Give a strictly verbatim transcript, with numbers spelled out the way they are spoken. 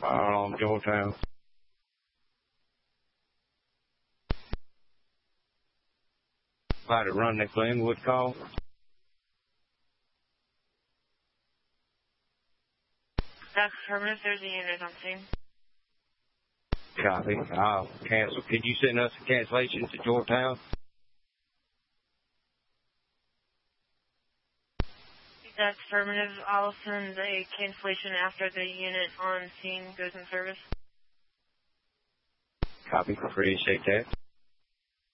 Fire on Georgetown. Might have run that Glenwood call. That's affirmative. There's a unit on scene. Copy. I'll cancel. Could you send us a cancellation to Georgetown? That's affirmative. I'll send a cancellation after the unit on scene goes in service. Copy. Appreciate that.